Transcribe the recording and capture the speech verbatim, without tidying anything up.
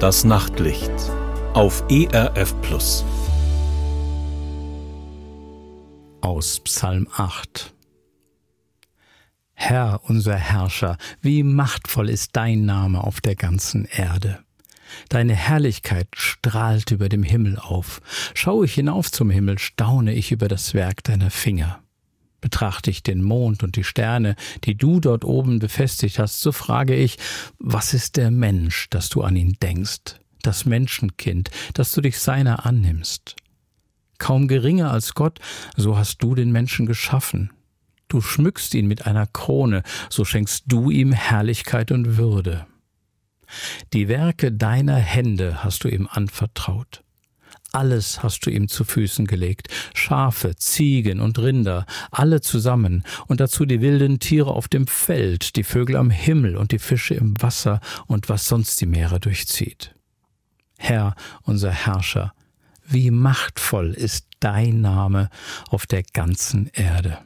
Das Nachtlicht auf E R F Plus. Aus Psalm acht. Herr, unser Herrscher, wie machtvoll ist dein Name auf der ganzen Erde. Deine Herrlichkeit strahlt über dem Himmel auf. Schaue ich hinauf zum Himmel, staune ich über das Werk deiner Finger. Betrachte ich den Mond und die Sterne, die du dort oben befestigt hast, so frage ich, was ist der Mensch, dass du an ihn denkst, das Menschenkind, dass du dich seiner annimmst? Kaum geringer als Gott, so hast du den Menschen geschaffen. Du schmückst ihn mit einer Krone, so schenkst du ihm Herrlichkeit und Würde. Die Werke deiner Hände hast du ihm anvertraut. Alles hast du ihm zu Füßen gelegt, Schafe, Ziegen und Rinder, alle zusammen, und dazu die wilden Tiere auf dem Feld, die Vögel am Himmel und die Fische im Wasser und was sonst die Meere durchzieht. Herr, unser Herrscher, wie machtvoll ist dein Name auf der ganzen Erde.